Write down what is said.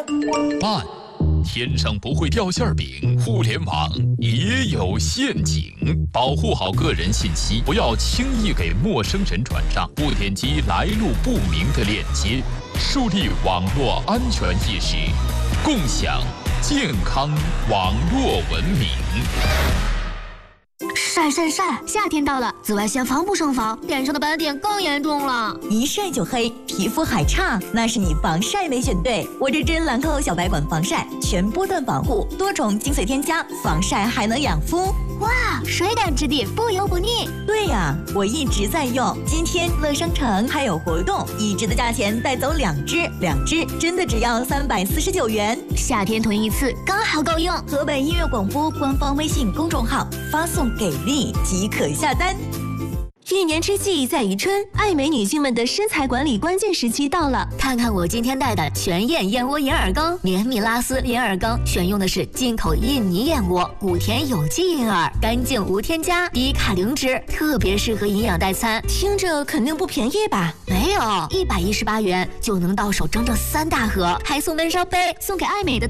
慢，天上不会掉馅饼，互联网也有陷阱。保护好个人信息，不要轻易给陌生人转账，不点击来路不明的链接，树立网络安全意识，共享健康网络文明。 晒晒晒！夏天到了，紫外线防不胜防，脸上的斑点更严重了。 一晒就黑，皮肤还差，那是你防晒没选对。我这支兰蔻小白管防晒，全波段防护，多重精粹添加，防晒还能养肤。 哇，水感质地，不油不腻。 对呀，我一直在用。今天乐商城还有活动，一支的价钱带走2支，2支真的只要349元。 夏天囤一次刚好够用。 河北音乐广播官方微信公众号发送给力即可下单。 一年之计在于春，爱美女性们的身材管理关键时期到了。 看看我今天带的全燕燕窝银耳羹，绵密拉丝银耳羹，选用的是进口印尼燕窝，谷田有机银耳，干净无添加，低卡零脂，特别适合营养代餐。 听着肯定不便宜吧？ 没有，118元就能到手整整3大盒，还送温烧杯，送给爱美的